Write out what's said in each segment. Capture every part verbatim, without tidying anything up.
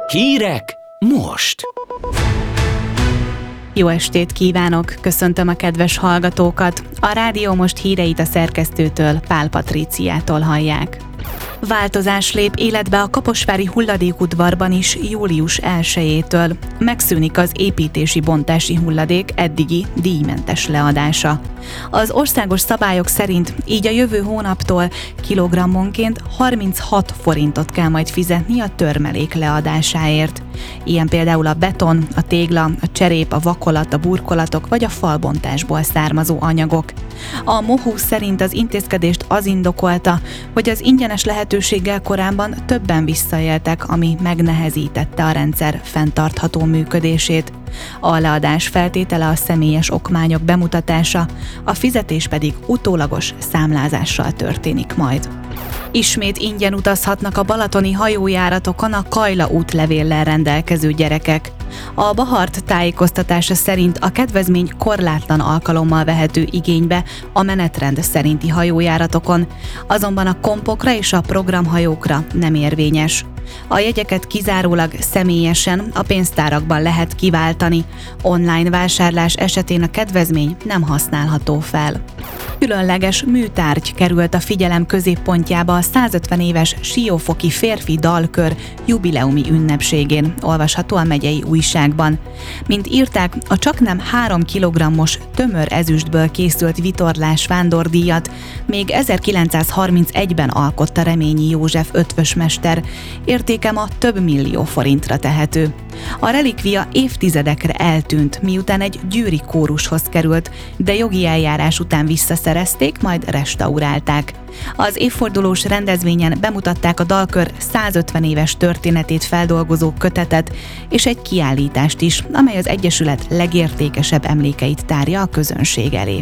Hírek most! Jó estét kívánok! Köszöntöm a kedves hallgatókat! A Rádió Most híreit a szerkesztőtől, Pál Patríciától hallják. Változás lép életbe a kaposvári hulladékudvarban is július elsejétől. Megszűnik az építési bontási hulladék eddigi díjmentes leadása. Az országos szabályok szerint így a jövő hónaptól kilogrammonként harminchat forintot kell majd fizetni a törmelék leadásáért. Ilyen például a beton, a tégla, a cserép, a vakolat, a burkolatok vagy a falbontásból származó anyagok. A MOHU szerint az intézkedést az indokolta, hogy az ingyenes lehetőséggel korábban többen visszaéltek, ami megnehezítette a rendszer fenntartható működését. A leadás feltétele a személyes okmányok bemutatása, a fizetés pedig utólagos számlázással történik majd. Ismét ingyen utazhatnak a balatoni hajójáratokon a Kajla útlevéllel rendelkező gyerekek. A Bahart tájékoztatása szerint a kedvezmény korlátlan alkalommal vehető igénybe a menetrend szerinti hajójáratokon, azonban a kompokra és a programhajókra nem érvényes. A jegyeket kizárólag személyesen a pénztárakban lehet kiváltani, online vásárlás esetén a kedvezmény nem használható fel. Különleges műtárgy került a figyelem középpontjába a százötven éves siófoki férfi dalkör jubileumi ünnepségén, olvasható a megyei újságban. Mint írták, a csaknem három kilogrammos tömör ezüstből készült vitorlás vándordíjat még ezerkilencszázharmincegyben alkotta Reményi József ötvösmester, értéke ma több millió forintra tehető. A relikvia évtizedekre eltűnt, miután egy győri kórushoz került, de jogi eljárás után visszaszerezték, majd restaurálták. Az évfordulós rendezvényen bemutatták a dalkör százötven éves történetét feldolgozó kötetet és egy kiállítást is, amely az egyesület legértékesebb emlékeit tárja a közönség elé.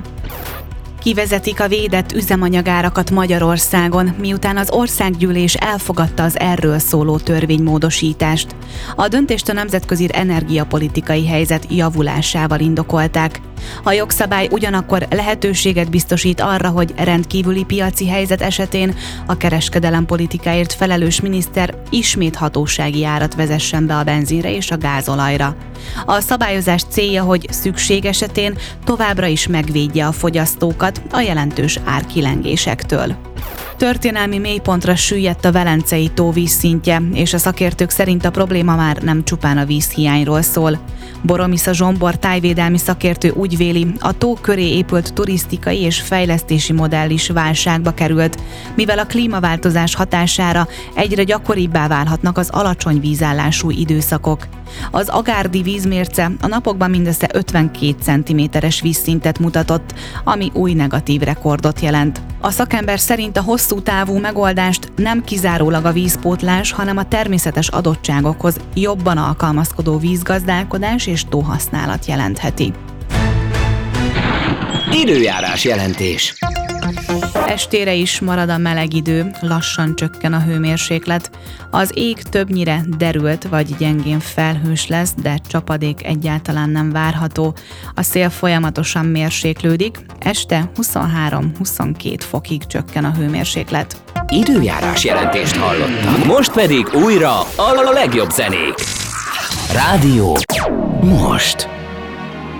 Kivezetik a védett üzemanyagárakat Magyarországon, miután az országgyűlés elfogadta az erről szóló törvénymódosítást. A döntést a nemzetközi energiapolitikai helyzet javulásával indokolták. A jogszabály ugyanakkor lehetőséget biztosít arra, hogy rendkívüli piaci helyzet esetén a kereskedelempolitikáért felelős miniszter ismét hatósági árat vezessen be a benzinre és a gázolajra. A szabályozás célja, hogy szükség esetén továbbra is megvédje a fogyasztókat a jelentős árkilengésektől. Történelmi mélypontra süllyedt a Velencei tó vízszintje, és a szakértők szerint a probléma már nem csupán a vízhiányról szól. Boromisza Zsombor tájvédelmi szakértő úgy véli, a tó köré épült turisztikai és fejlesztési modell is válságba került, mivel a klímaváltozás hatására egyre gyakoribbá válhatnak az alacsony vízállású időszakok. Az agárdi vízmérce a napokban mindössze ötvenkét centiméteres vízszintet mutatott, ami új negatív rekordot jelent. A szakember szerint a hosszú távú megoldást nem kizárólag a vízpótlás, hanem a természetes adottságokhoz jobban alkalmazkodó vízgazdálkodás és tóhasználat jelentheti. Időjárás jelentés. Estére is marad a meleg idő, lassan csökken a hőmérséklet. Az ég többnyire derült vagy gyengén felhős lesz, de csapadék egyáltalán nem várható. A szél folyamatosan mérséklődik, este huszonhárom-huszonkét fokig csökken a hőmérséklet. Időjárás jelentést hallottak. Most pedig újra a legjobb zenék. Rádió Most.